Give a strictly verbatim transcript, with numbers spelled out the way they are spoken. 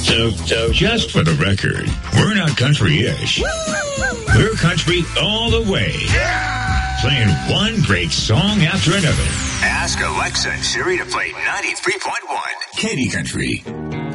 So, so just for the record, we're not country-ish. We're country all the way. Playing one great song after another. Ask Alexa and Siri to play ninety-three point one Katy Country.